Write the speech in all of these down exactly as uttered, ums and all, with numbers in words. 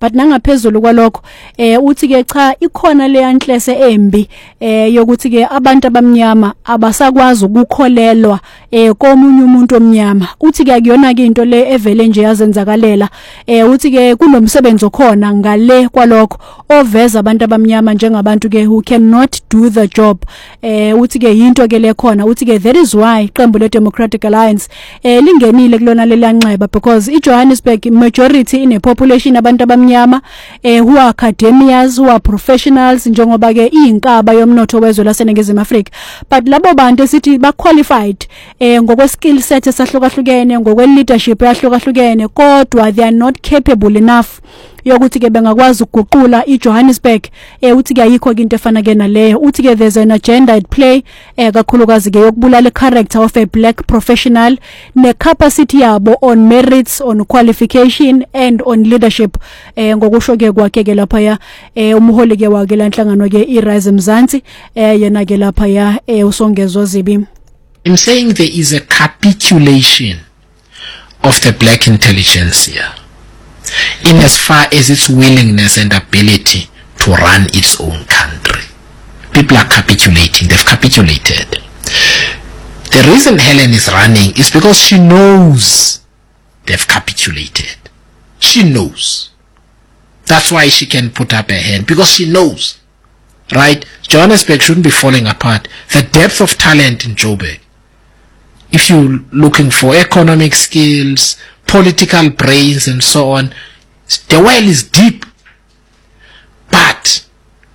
but nangaphezulu kwalokho eh uthi ke cha ikhona le yanhlese embi eh yokuthi ke abantu abamnyama abasakwazi ukukholelwa eh komunye umuntu omnyama. Uthi ke akuyona ke into le evele nje yazenzakalela eh uthi ke kunomsebenzi okhona ngale kwalokho oveza abantu abamnyama njengabantu ke who cannot do the job. Eh uthi ke into ke le khona uthi ke that is why iqembu le Democratic Alliance eh lingenile kulona lelanxeba because iJohannesburg majority ine population abantu abamnyama eh who are academics who are professionals njengoba ke iyinkaba yomnotho wezwe laseNingizimu Afrika, but labo bantu sithi ba qualified eh ngokwe skill set esahlukahlukene ngokwe leadership yahlukahlukene kodwa they are not capable enough yokuthi ke bengakwazi ukuguqula iJohannesburg eh uthi ke ayikho into efana ke naleyo. Uthi ke there's an agenda at play eh kakhulukazi ke yokubulala character of a black professional ne capacity yabo on merits, on qualification and on leadership eh ngokusho ke kwakhe ke lapha ya eh umholi ke wake lanhlangano ke iRise Mzansi eh yena ke lapha ya eh uSongezo Zibi. I'm saying there is a capitulation of the black intelligence here, in as far as its willingness and ability to run its own country. People are capitulating. They've capitulated. The reason Helen is running is because she knows they've capitulated. She knows. That's why she can put up her hand, because she knows, right? Johannesburg shouldn't be falling apart. The depth of talent in Joburg, if you're looking for economic skills, political brains and so on, the well is deep. But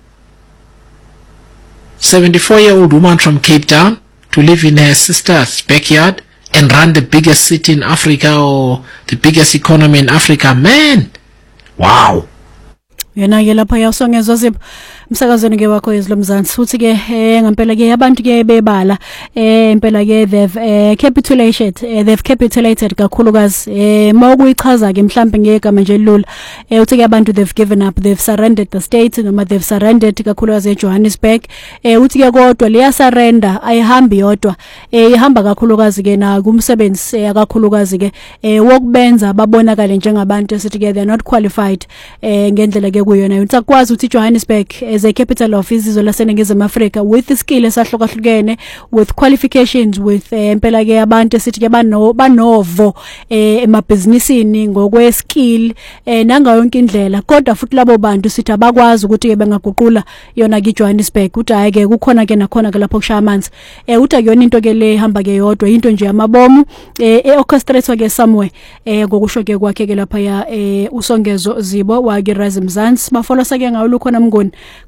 seventy-four-year-old woman from Cape Town to live in her sister's backyard and run the biggest city in Africa or the biggest economy in Africa, man, wow. Yena ke lapha yasongezo Zibi umsakazweni ke wakho Izlo Mzansi futhi ke eh ngempela ke abantu ke bebala eh impela ke they've eh, capitulated eh, they've capitulated kakhulukazi eh mawukuyichaza ke mhlambe ngegama nje lula eh uthi ke abantu they've given up, they've surrendered the state noma they've surrendered kakhulukazi eJohannesburg eh uthi ke kodwa leya surrender ayihambi yodwa eh ihamba kakhulukazi ke na kumsebenzi eh, kakhulukazi ke eh wokubenza babonakale njengabantu esithi ke they are not qualified eh ngendlela ke kuyona utsakwazi uthi Johannesburg as a capital of izizwe laseNingizimu Afrika with skill esahlukahlukene, with qualifications, with impela ke abantu esithi ke bano banovo eh emabhizinisini ngokwe skill eh nanga yonke indlela, kodwa futhi labo bantu sithi abakwazi ukuthi ke bengaguqula yona ke Johannesburg. Uthi hayi ke kukhona ke nakhona ke lapho kushaya amanzi eh uthi akuyona into ke le hamba ke yodwa, into nje yamabomu eh orchestrate ke somewhere eh ngokusho ke kwakhe ke lapha ya eh uSongezo Zibo wa ke Rise Mzansi. Bafolo sake ngawo lukhona Mngoni.